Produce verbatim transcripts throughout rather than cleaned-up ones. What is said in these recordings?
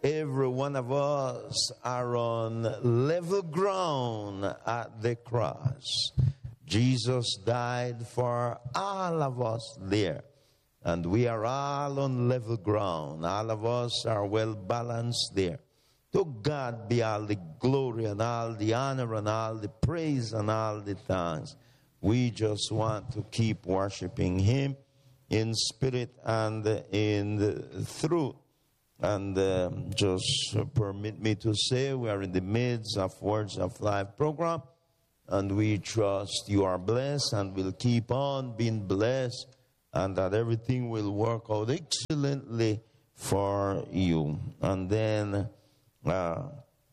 every one of us are on level ground at the cross. Jesus died for all of us there. And we are all on level ground. All of us are well balanced there. To God be all the glory and all the honor and all the praise and all the thanks. We just want to keep worshiping Him in spirit and in the truth. And um, just permit me to say we are in the midst of Words of Life program. And we trust you are blessed and will keep on being blessed. And that everything will work out excellently for you. And then uh,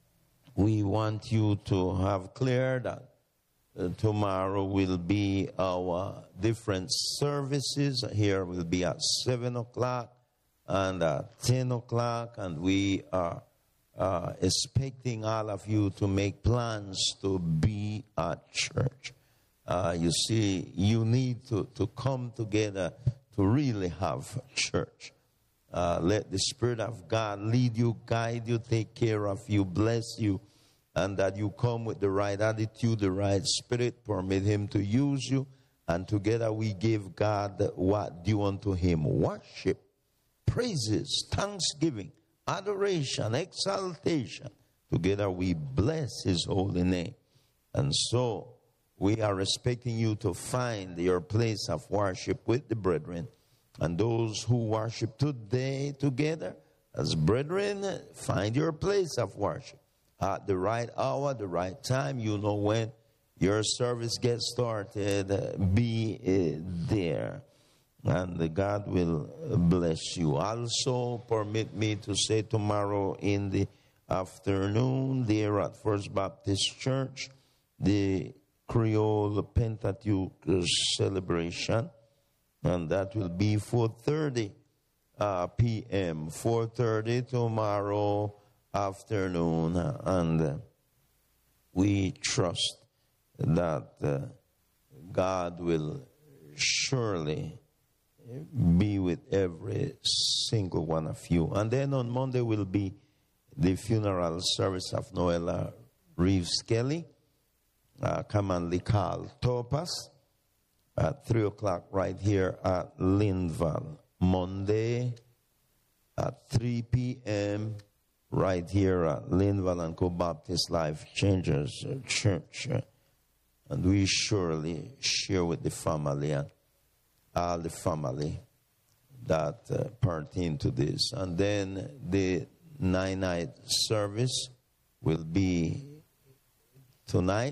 we want you to have clear that uh, tomorrow will be our different services. Here will be at seven o'clock and at ten o'clock. And we are uh, expecting all of you to make plans to be at church. Uh, you see, you need to, to come together to really have church. Uh, let the Spirit of God lead you, guide you, take care of you, bless you, and that you come with the right attitude, the right spirit, permit Him to use you, and together we give God what due unto Him: worship, praises, thanksgiving, adoration, exaltation. Together we bless His holy name. And so we are expecting you to find your place of worship with the brethren. And those who worship today together as brethren, find your place of worship. At the right hour, the right time, you know when your service gets started, be there. And God will bless you. Also, permit me to say tomorrow in the afternoon, there at First Baptist Church, the Creole Pentateuch celebration, and that will be four thirty uh, p m four thirty tomorrow afternoon, and uh, we trust that uh, God will surely be with every single one of you. And then on Monday will be the funeral service of Noella Reeves Kelly, Uh, commonly called Topaz, at three o'clock right here at Linval. Monday at three p m right here at Linval and Co-Baptist Life Changers Church. And we surely share with the family and all the family that uh, pertain to this. And then the nine-night service will be tonight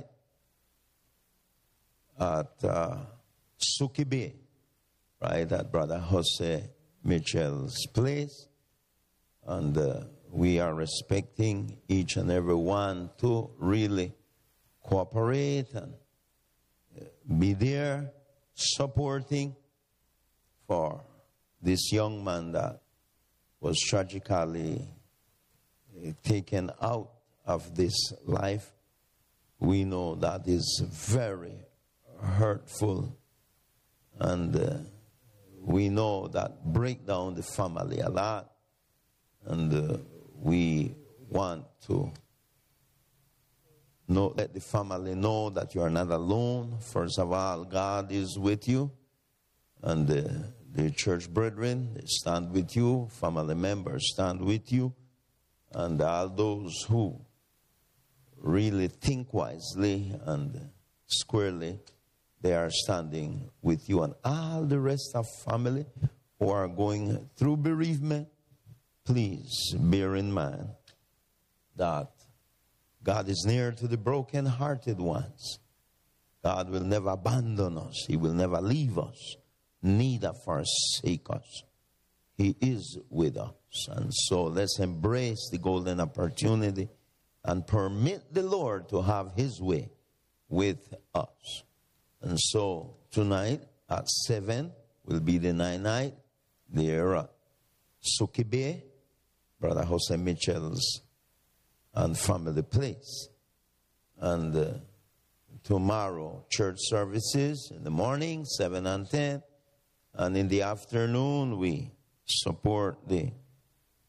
at uh, Sukibe, right, at Brother Jose Michel's place. And uh, we are expecting each and every one to really cooperate and be there supporting for this young man that was tragically taken out of this life. We know that is very hurtful, and uh, we know that break down the family a lot, and uh, we want to know, let the family know that you are not alone. First of all, God is with you, and uh, the church brethren, they stand with you, family members stand with you, and all those who really think wisely and squarely, they are standing with you. And all the rest of family who are going through bereavement, please bear in mind that God is near to the broken-hearted ones. God will never abandon us. He will never leave us, neither forsake us. He is with us. And so let's embrace the golden opportunity and permit the Lord to have His way with us. And so tonight at seven will be the night night there at Sukibe, Brother Jose Michel's and family place. And uh, tomorrow church services in the morning, seven and ten, and in the afternoon we support the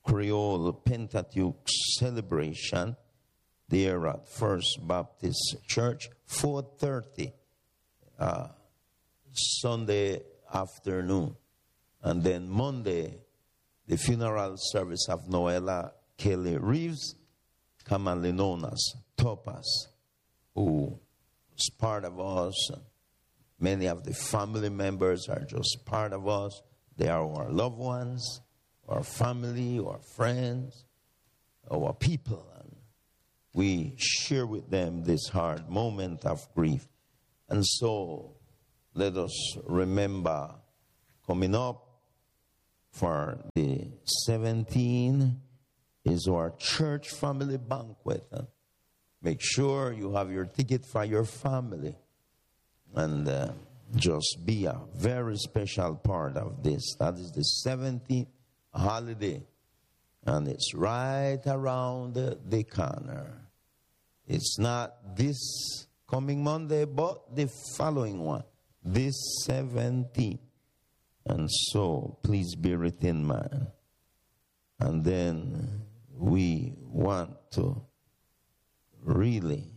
Creole Pentateuch celebration there at First Baptist Church, four thirty uh, Sunday afternoon. And then Monday, the funeral service of Noella Kelly Reeves, commonly known as Topaz, who is part of us. Many of the family members are just part of us. They are our loved ones, our family, our friends, our people. And we share with them this hard moment of grief. And so let us remember coming up for the seventeenth is our church family banquet. And make sure you have your ticket for your family. And uh, just be a very special part of this. That is the seventeenth holiday. And it's right around the, the corner. It's not this coming Monday, but the following one. This seventeenth. And so, please bear it in mind. And then we want to really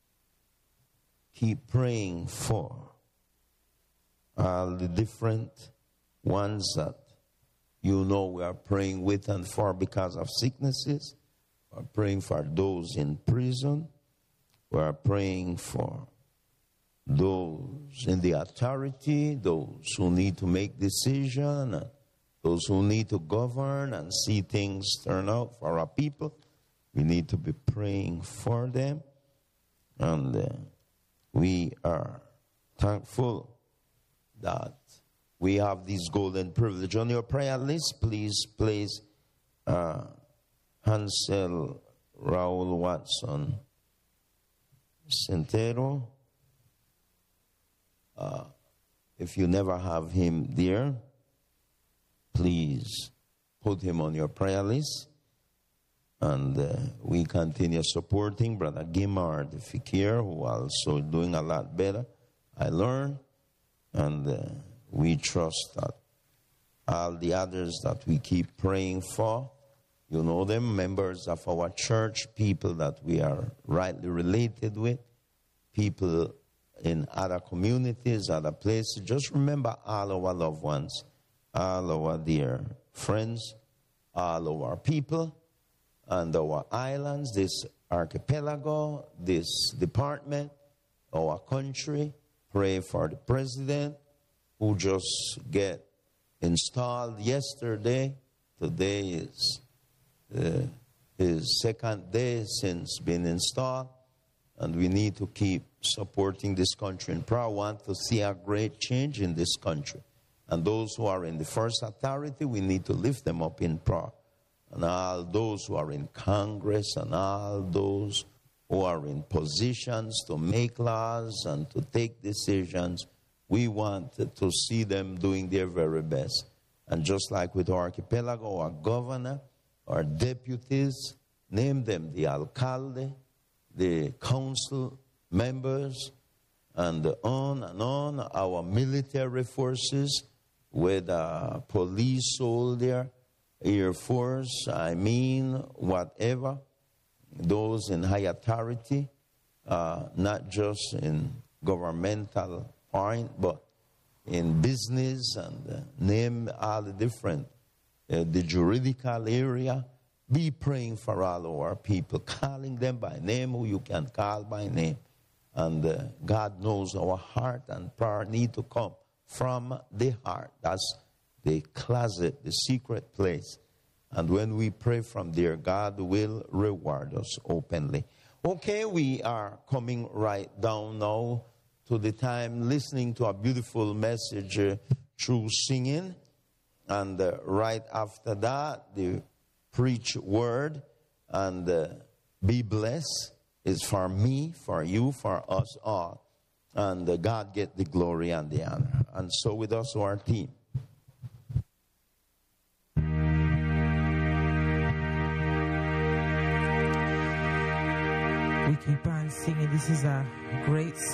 keep praying for all the different ones that you know we are praying with and for because of sicknesses. We are praying for those in prison. We are praying for those in the authority, those who need to make decisions, those who need to govern and see things turn out for our people. We need to be praying for them. And uh, we are thankful that we have this golden privilege. On your prayer list, please place uh, Hansel Raul Watson Centero. Uh, if you never have him there, please put him on your prayer list. And uh, we continue supporting Brother Gimard Fikir, who also doing a lot better, I learned. And uh, we trust that all the others that we keep praying for, you know them, members of our church, people that we are rightly related with, people in other communities, other places. Just remember all our loved ones, all our dear friends, all of our people, and our islands, this archipelago, this department, our country. Pray for the president who just get installed yesterday. Today is uh, his second day since being installed. And we need to keep supporting this country in prayer. I want to see a great change in this country. And those who are in the first authority, we need to lift them up in prayer. And all those who are in Congress and all those who are in positions to make laws and to take decisions, we want to see them doing their very best. And just like with our archipelago, our governor, our deputies, name them the alcalde, the council members, and on and on, our military forces, whether police, soldier, Air Force, I mean, whatever, those in high authority, uh, not just in governmental point, but in business, and uh, name all the different, uh, the juridical area. Be praying for all our people, calling them by name who you can call by name. And uh, God knows our heart and prayer need to come from the heart. That's the closet, the secret place. And when we pray from there, God will reward us openly. Okay, we are coming right down now to the time listening to a beautiful message uh, through singing. And uh, right after that, the preach word and uh, be blessed is for me, for you, for us all. And uh, God get the glory and the honor. And so with us, our team. We keep on singing. This is a great song.